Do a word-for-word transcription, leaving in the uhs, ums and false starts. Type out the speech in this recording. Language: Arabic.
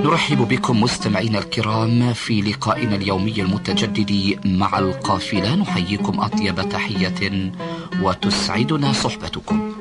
نرحب بكم مستمعينا الكرام في لقائنا اليومي المتجدد مع القافلة. نحييكم أطيب تحية وتسعدنا صحبتكم.